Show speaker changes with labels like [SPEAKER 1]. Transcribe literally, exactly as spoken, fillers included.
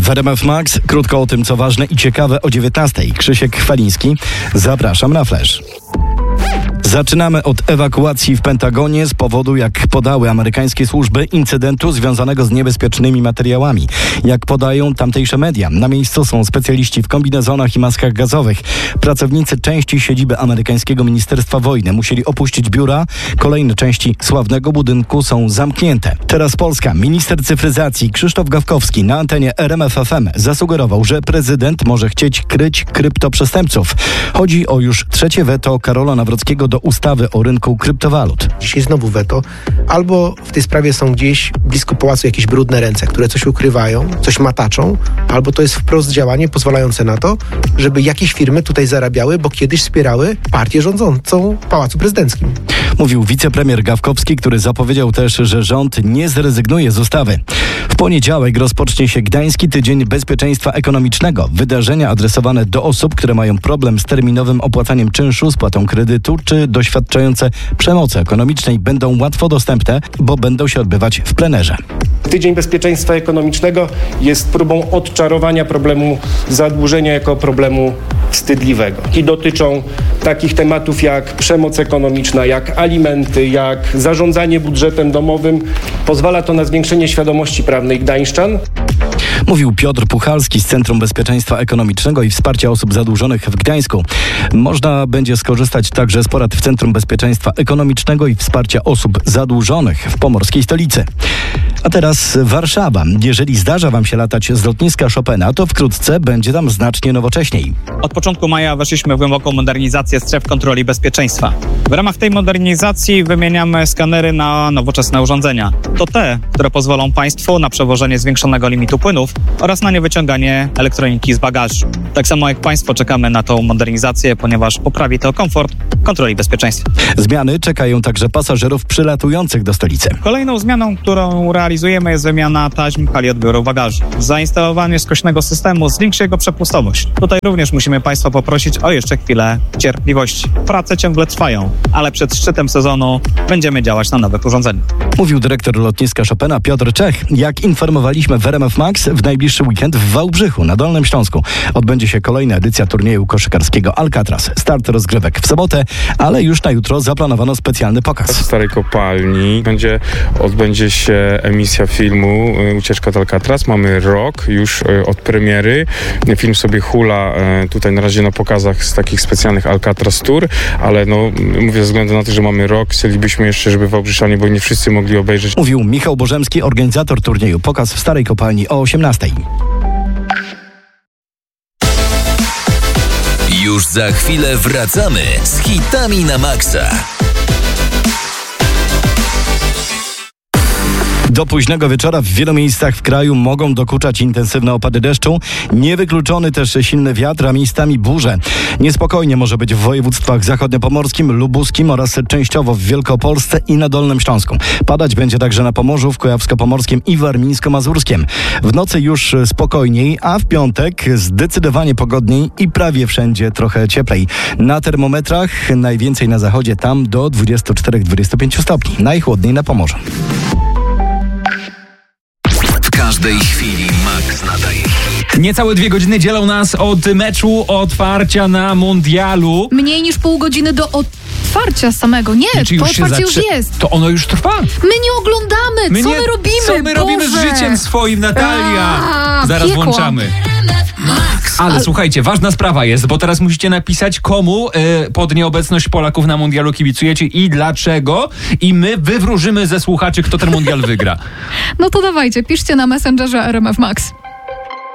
[SPEAKER 1] W R M F Max krótko o tym, co ważne i ciekawe o dziewiętnastej. Krzysiek Chwaliński. Zapraszam na Flash. Zaczynamy od ewakuacji w Pentagonie z powodu, jak podały amerykańskie służby, incydentu związanego z niebezpiecznymi materiałami. Jak podają tamtejsze media, na miejscu są specjaliści w kombinezonach i maskach gazowych. Pracownicy części siedziby amerykańskiego Ministerstwa Wojny musieli opuścić biura. Kolejne części sławnego budynku są zamknięte. Teraz Polska. Minister cyfryzacji Krzysztof Gawkowski na antenie R M F F M zasugerował, że prezydent może chcieć kryć kryptoprzestępców. Chodzi o już trzecie weto Karola Nawrockiego do ustawy o rynku kryptowalut.
[SPEAKER 2] Dzisiaj znowu weto. Albo w tej sprawie są gdzieś blisko pałacu jakieś brudne ręce, które coś ukrywają, coś mataczą, albo to jest wprost działanie pozwalające na to, żeby jakieś firmy tutaj zarabiały, bo kiedyś wspierały partię rządzącą w Pałacu Prezydenckim.
[SPEAKER 1] Mówił wicepremier Gawkowski, który zapowiedział też, że rząd nie zrezygnuje z ustawy. W poniedziałek rozpocznie się Gdański Tydzień Bezpieczeństwa Ekonomicznego. Wydarzenia adresowane do osób, które mają problem z terminowym opłacaniem czynszu, spłatą kredytu czy doświadczające przemocy ekonomicznej będą łatwo dostępne, bo będą się odbywać w plenerze.
[SPEAKER 3] Tydzień Bezpieczeństwa Ekonomicznego jest próbą odczarowania problemu zadłużenia jako problemu wstydliwego. I dotyczą takich tematów jak przemoc ekonomiczna, jak alimenty, jak zarządzanie budżetem domowym. Pozwala to na zwiększenie świadomości prawnej gdańszczan.
[SPEAKER 1] Mówił Piotr Puchalski z Centrum Bezpieczeństwa Ekonomicznego i Wsparcia Osób Zadłużonych w Gdańsku. Można będzie skorzystać także z porad w Centrum Bezpieczeństwa Ekonomicznego i Wsparcia Osób Zadłużonych w pomorskiej stolicy. A teraz Warszawa. Jeżeli zdarza Wam się latać z lotniska Chopina, to wkrótce będzie tam znacznie nowocześniej.
[SPEAKER 4] Od początku maja weszliśmy w głęboką modernizację stref kontroli bezpieczeństwa. W ramach tej modernizacji wymieniamy skanery na nowoczesne urządzenia. To te, które pozwolą Państwu na przewożenie zwiększonego limitu płynów oraz na niewyciąganie elektroniki z bagażu. Tak samo jak Państwo czekamy na tą modernizację, ponieważ poprawi to komfort kontroli bezpieczeństwa.
[SPEAKER 1] Zmiany czekają także pasażerów przylatujących do stolicy.
[SPEAKER 4] Kolejną zmianą, którą realizujemy, jest wymiana taśm hali odbioru bagażu. Zainstalowanie skośnego systemu zwiększy jego przepustowość. Tutaj również musimy Państwa poprosić o jeszcze chwilę cierpliwości. Prace ciągle trwają, ale przed szczytem sezonu będziemy działać na nowych urządzeniach.
[SPEAKER 1] Mówił dyrektor lotniska Chopina Piotr Czech. Jak informowaliśmy w R M F Max, w najbliższy weekend w Wałbrzychu na Dolnym Śląsku odbędzie się kolejna edycja turnieju koszykarskiego Alcatraz. Start rozgrywek w sobotę, ale już na jutro zaplanowano specjalny pokaz.
[SPEAKER 5] W Starej Kopalni będzie, odbędzie się emisja filmu Ucieczka od Alcatraz. Mamy rok już od premiery. Film sobie hula tutaj na razie na pokazach z takich specjalnych Alcatraz Tour, ale no mówię ze względu na to, że mamy rok, chcielibyśmy jeszcze, żeby Wałbrzyszanie, bo nie wszyscy mogli obejrzeć.
[SPEAKER 1] Mówił Michał Bożemski, organizator turnieju. Pokaz w Starej Kopalni o osiemnastej.
[SPEAKER 6] Już za chwilę wracamy z hitami na maksa.
[SPEAKER 1] Do późnego wieczora w wielu miejscach w kraju mogą dokuczać intensywne opady deszczu. Niewykluczony też silny wiatr, a miejscami burze. Niespokojnie może być w województwach zachodniopomorskim, lubuskim oraz częściowo w Wielkopolsce i na Dolnym Śląsku. Padać będzie także na Pomorzu, w Kujawsko-Pomorskim i Warmińsko-Mazurskiem. W nocy już spokojniej, a w piątek zdecydowanie pogodniej i prawie wszędzie trochę cieplej. Na termometrach najwięcej na zachodzie, tam do dwudziestu czterech do dwudziestu pięciu stopni. Najchłodniej na Pomorzu.
[SPEAKER 6] W każdej chwili Max nadaje hit.
[SPEAKER 7] Niecałe dwie godziny dzielą nas od meczu otwarcia na mundialu.
[SPEAKER 8] Mniej niż pół godziny do otwarcia samego. Nie,
[SPEAKER 7] Znaczy
[SPEAKER 8] to otwarcie już
[SPEAKER 7] zaczy...
[SPEAKER 8] jest.
[SPEAKER 7] To ono już trwa.
[SPEAKER 8] My nie oglądamy.
[SPEAKER 7] My
[SPEAKER 8] co
[SPEAKER 7] nie...
[SPEAKER 8] my robimy?
[SPEAKER 7] Co my robimy z
[SPEAKER 8] Boże.
[SPEAKER 7] życiem swoim, Natalia?
[SPEAKER 8] A,
[SPEAKER 7] Zaraz
[SPEAKER 8] piekło.
[SPEAKER 7] włączamy.
[SPEAKER 6] Max.
[SPEAKER 7] Ale słuchajcie, ważna sprawa jest, bo teraz musicie napisać, komu y, pod nieobecność Polaków na mundialu kibicujecie i dlaczego. I my wywróżymy ze słuchaczy, kto ten mundial wygra.
[SPEAKER 8] No to dawajcie, piszcie na Messengerze R M F Max.